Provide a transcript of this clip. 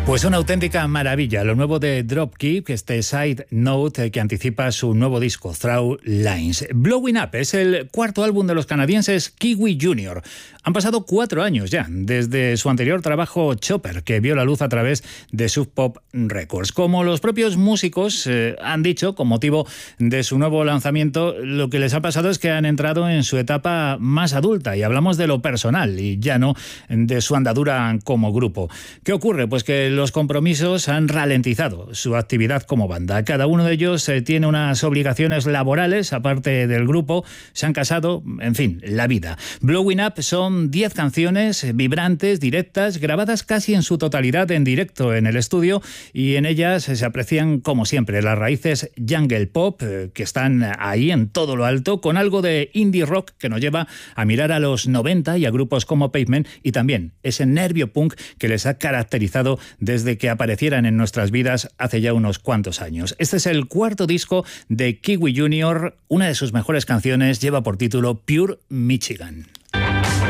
Pues una auténtica maravilla, lo nuevo de Dropkick, este side note que anticipa su nuevo disco, Through Lines. Blowing Up es el cuarto álbum de los canadienses Kiwi Jr. Han pasado 4 años ya, desde su anterior trabajo Chopper, que vio la luz a través de Sub Pop Records. Como los propios músicos han dicho, con motivo de su nuevo lanzamiento, lo que les ha pasado es que han entrado en su etapa más adulta, y hablamos de lo personal y ya no de su andadura como grupo. ¿Qué ocurre? Pues que los compromisos han ralentizado su actividad como banda. Cada uno de ellos tiene unas obligaciones laborales, aparte del grupo, se han casado, en fin, la vida. Blowing Up son 10 canciones vibrantes, directas, grabadas casi en su totalidad en directo en el estudio, y en ellas se aprecian, como siempre, las raíces jungle pop que están ahí en todo lo alto, con algo de indie rock que nos lleva a mirar a los 90 y a grupos como Pavement, y también ese nervio punk que les ha caracterizado desde que aparecieran en nuestras vidas hace ya unos cuantos años. Este es el cuarto disco de Kiwi Jr. Una de sus mejores canciones lleva por título Pure Michigan.